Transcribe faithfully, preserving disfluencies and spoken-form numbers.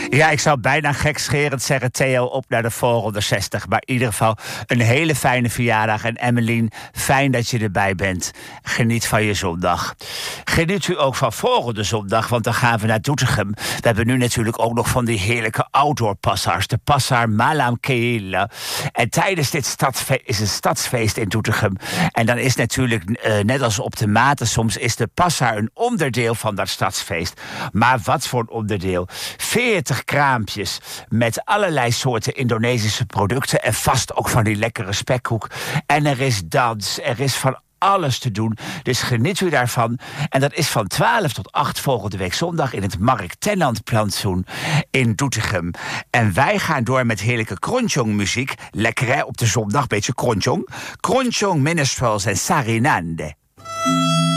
Ja, ik zou bijna gekscherend zeggen, Theo, op naar de volgende zestig. Maar in ieder geval een hele fijne verjaardag. En Emmeline, fijn dat je erbij bent. Geniet van je zondag. Geniet u ook van volgende zondag, want dan gaan we naar Doetinchem. We hebben nu natuurlijk ook nog van die heerlijke outdoor passars. De Passar Malam Keila. En tijdens dit stadfe- is een stadsfeest in Doetinchem. En dan is natuurlijk, uh, net als op de Maten soms, is de Passar een onderdeel van dat stadsfeest. Maar wat voor een onderdeel. veertig kraampjes met allerlei soorten Indonesische producten. En vast ook van die lekkere spekkoek. En er is dans, er is van alles te doen. Dus geniet u daarvan. En dat is van twaalf tot acht volgende week zondag in het Mark Tennant plantsoen in Doetinchem. En wij gaan door met heerlijke Kronjong muziek. Lekker hè, op de zondag, beetje Kronjong. Kronjong Minstrels en Sarinande.